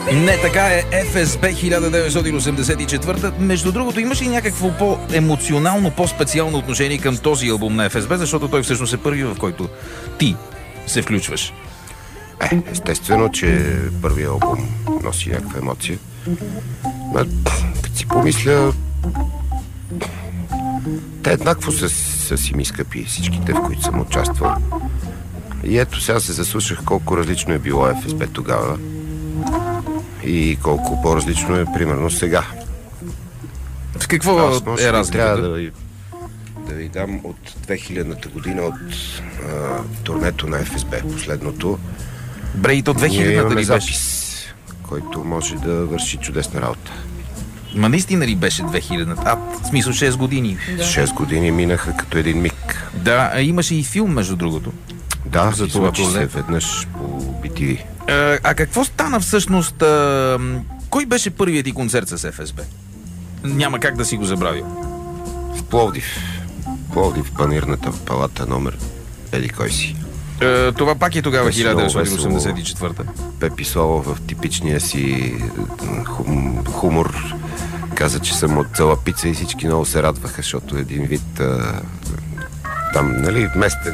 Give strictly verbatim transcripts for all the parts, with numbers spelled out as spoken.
Не, така е. Еф Ес Би хиляда деветстотин осемдесет и четвърта. Между другото, имаш ли някакво по-емоционално, по-специално отношение към този албум на Еф Ес Би, защото той всъщност е първи, в който ти се включваш? Е, естествено, че първият албум носи някаква емоция. Но, като си помисля, те еднакво са, са си ми скъпи всичките, в които съм участвал. И ето сега се заслушах колко различно е било Еф Ес Би тогава и колко по-различно е примерно сега. В какво Аз, може, е разликата? Трябва да ви, да ви дам от две хилядната година, от а, турнето на Еф Ес Би, последното. Бре, и то две хилядната ли запис, беше? който може да върши чудесна работа. Ма наистина ли беше две хилядната? А, в смисъл шест години. Да. шест години минаха като един миг. Да, а имаше и филм, между другото. Да, за това се веднъж по Би Ти Ви. А, а какво стана всъщност? А, кой беше първият ти концерт с Еф Ес Би? Няма как да си го забравя. В Пловдив. Пловдив, панирната палата номер еди кой си. А, това пак е тогава Беше хиляда деветстотин осемдесет и четвърта. Пепи Славов в типичния си хум, хумор каза, че съм от Цалапица и всички много се радваха, защото един вид а, там, нали, местен.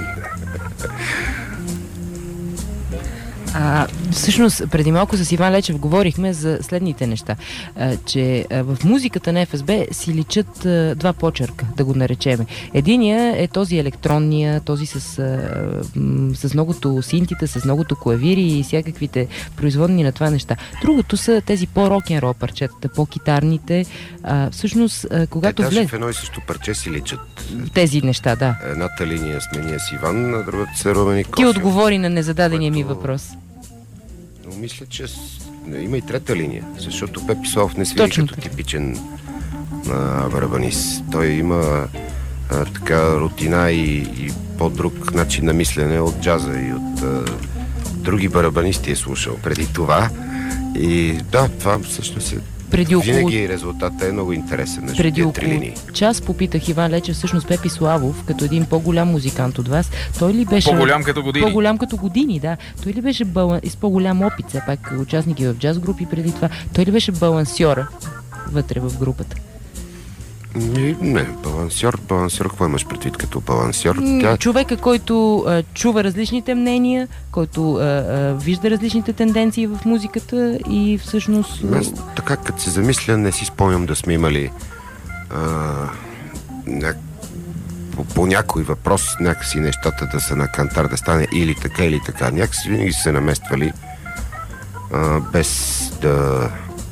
А, всъщност, преди малко с Иван Лечев говорихме за следните неща. А, че а, в музиката на Еф Ес Би си личат а, два почерка, да го наречеме. Единия е този електронния, този с, а, м, с многото синтите, с многото клавири и всякаквите производни на това неща. Другото са тези по-рок-н-рол парчетата, по-китарните. А, всъщност, а, когато влез... влез... в едно и също парче си личат. Тези неща, да. Едната линия с мен с Иван, на другата са Румен и Косио. Ти отговори на незададения което... ми въпрос. Но мисля, че има и трета линия, защото Пепи Славов не свири Точно като типичен а, барабанист. Той има а, така рутина и, и по-друг начин на мислене от джаза и от а, други барабанисти е слушал преди това. И да, това всъщност е Преди около... Винаги резултатът е много интересен между Преди тия три около линии. час попитах Иван Лечев, всъщност Пепи Славов, като един по-голям музикант от вас, той ли беше... По-голям като години? По-голям като години, да. Той ли беше балан... с по-голям опит, все пак участник и в джаз групи преди това, той ли беше балансьора вътре в групата? Не, не, балансьор, балансьор, какво имаш предвид като балансьор? М- Тя... Човека, който а, чува различните мнения, който а, а, вижда различните тенденции в музиката и всъщност... Аз, така, като се замисля, не си спомням да сме имали а, ня... по, по някой въпрос някакси нещата да са на кантар, да стане или така, или така. Някакси винаги са се намествали а, без да...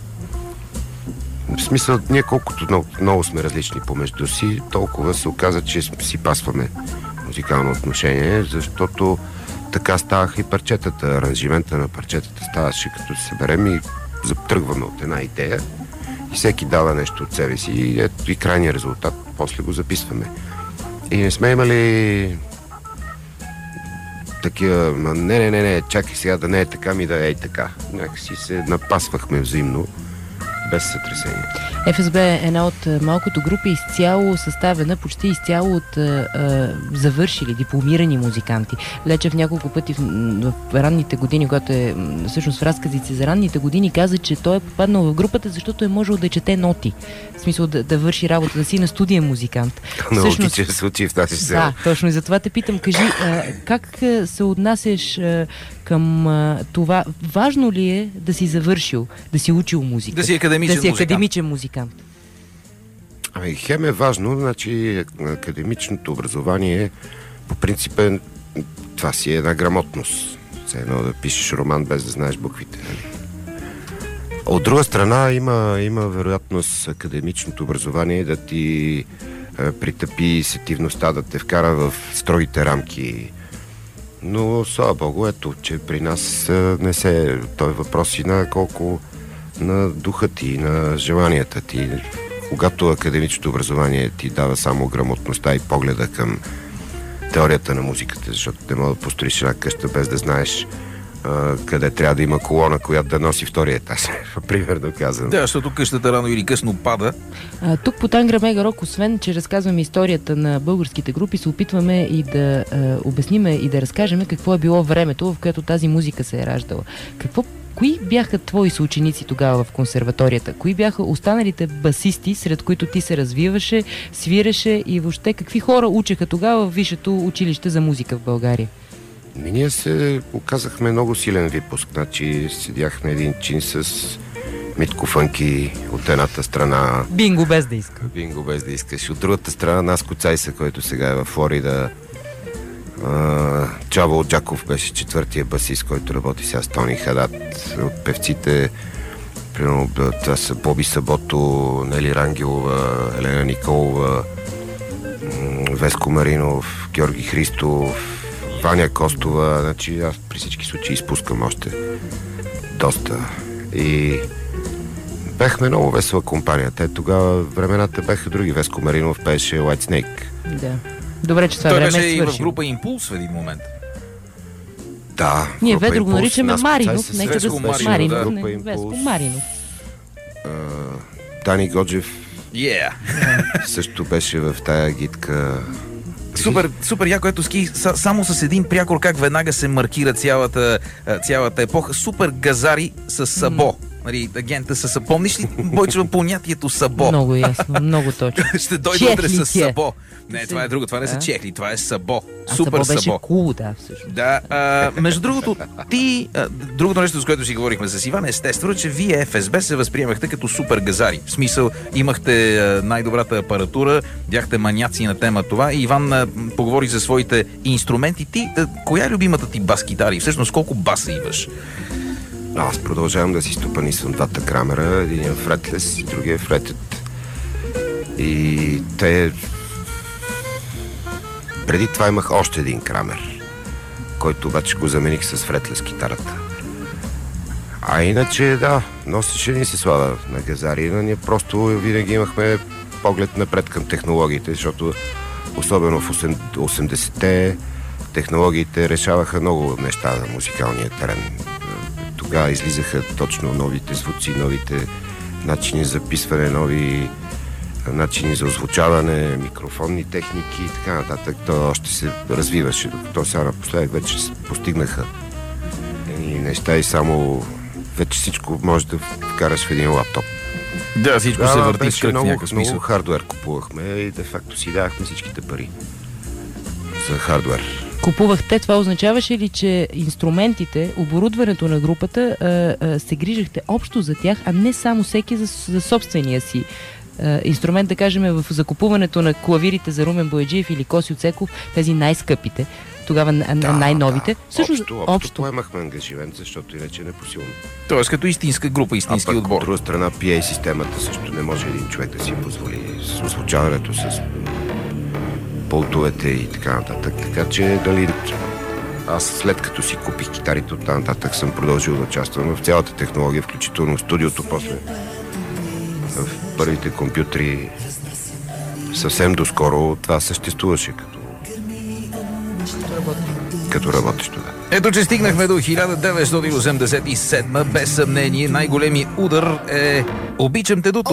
В смисъл, ние колкото много, много сме различни помежду си, толкова се оказа, че си пасваме музикално отношение, защото така ставаха и парчетата. Аранжимента на парчетата ставаше като се съберем и затръгваме от една идея и всеки дава нещо от себе си и ето и крайния резултат, после го записваме. И не сме имали такива, не, не, не, не, чакай сега да не е така, ми да е и така. Някакси се напасвахме взаимно, без сътресение. Еф Ес Би е една от малкото групи изцяло съставена, почти изцяло от а, а, завършили, дипломирани музиканти. Лечев няколко пъти в, в ранните години, когато е всъщност в разказите за ранните години, каза, че той е попаднал в групата, защото е можел да чете ноти. В смисъл да, да върши работа, да си на студиен музикант. Аналогичен случай в тази сцена. Да, точно и затова те питам, кажи, а, как се отнасяш а, към а, това? Важно ли е да си завършил, да си учил музика? Да си академичен да си музикант. академичен музикант. Ами, хем е важно, значи академичното образование по принцип е, това си е една грамотност. Все едно да пишеш роман без да знаеш буквите. Нали? От друга страна има, има вероятност академичното образование да ти е, притъпи сетивността, да те вкара в строгите рамки. Но, слава Богу, ето, че при нас е, не се... Той въпрос и на колко на духа ти, на желанията ти. Когато академичното образование ти дава само грамотността и погледа към теорията на музиката, защото не мога да построиш една къща без да знаеш а, къде трябва да има колона, която да носи втория етаж. Примерно казвам. Да, защото къщата рано или късно пада. А, тук по Тангра Мега Рок, освен че разказваме историята на българските групи, се опитваме и да а, обясниме и да разкажем какво е било времето, в което тази музика се е раждала. Какво кои бяха твои съученици тогава в консерваторията? Кои бяха останалите басисти, сред които ти се развиваше, свиреше и въобще какви хора учеха тогава в Висшето училище за музика в България? Ми ние се оказахме много силен випуск. Значи седяхме един чин с Митко Фънки от едната страна. Бинго без да иска. Бинго без да искаш. От другата страна Наско Цайса, който сега е във Флорида. Чаво Джаков беше четвъртия басист, който работи сега с Тони Хадат. От певците, примерно, това са Боби Сабото, Нели Рангелова, Елена Николова, Веско Маринов, Георги Христов, Ваня Костова. Значи аз при всички случаи изпускам още доста. И бяхме много весела компания. Те тогава времената бяха други. Веско Маринов пееше White Snake. Да. Добре, че това Той време беше е и в свършил. група Импулс в един момент. Да. Ние група ведро го Импулс, наричаме Наско Маринов. Цайса, Нека да Веско се Маринов, Маринов. да. Не, Група Импулс. Веско Маринов. а, Дани Годжев Yeah. също беше в тая гитка. Супер, супер яко, ето ски, са, само с един прякор как веднага се маркира цялата, а, цялата епоха. Супер газари с сабо. Нали, агента с сабо. Помниш ли, Бойчева, понятието сабо? Много ясно, много точно. Ще дойде утре Чехли с ти е. сабо. Не, това е друго, това не са А? чехли, това е сабо. А Супер Сабо беше сабо. кул, да, всъщност. Да, а, между другото, ти, а, другото нещо, с което си говорихме с Иван, естествено, че вие Еф Ес Бе се възприемахте като супер газари. В смисъл, имахте а, най-добрата апаратура, бяхте маняци на тема това. И Иван а, поговори за своите инструменти. Ти, а, коя е любимата ти бас-гитара и всъщност колко баса имаш? Аз продължавам да си стопанисвам двата крамера. Един е фретлес и другия е фретед. И те... Преди това имах още един крамер, който обаче го замених с фретлес китарата. А иначе, да, носеше ни се слава на газарина. Ние просто винаги имахме поглед напред към технологиите, защото особено в осемдесетте технологиите решаваха много неща на музикалния терен. Тогава излизаха точно новите звуци, новите начини за записване, нови начини за озвучаване, микрофонни техники и така нататък. То още се развиваше, докато сега напоследък вече постигнаха и неща и само вече всичко може да вкараш в един лаптоп. Да, всичко Да, се върти в беше кръг в много, някакъв смисъл. много хардуер купувахме и де факто си давахме всичките пари за хардуер. Купувахте, това означаваше ли, че инструментите, оборудването на групата, а, а, се грижахте общо за тях, а не само всеки за, за собствения си а, инструмент, да кажем, в закупуването на клавирите за Румен Бояджиев или Коси Оцеков, тези най-скъпите, тогава Да, най-новите. да. Всъщност, общо, общо поемахме ангажимент, защото иначе е непосилно. Тоест като истинска група, А истински пък отбор. от друга страна Пи Ей системата също не може един човек да си позволи с озвучаването, с пултовете и така нататък. Така че дали аз след като си купих китарите от нататък съм продължил да участвам в цялата технология, включително в студиото, после в първите компютри. Съвсем доскоро това съществуваше като като работещо, да. Ето, че стигнахме до хиляда деветстотин осемдесет и седма. Без съмнение, най-големи удар е "Обичам те до тук".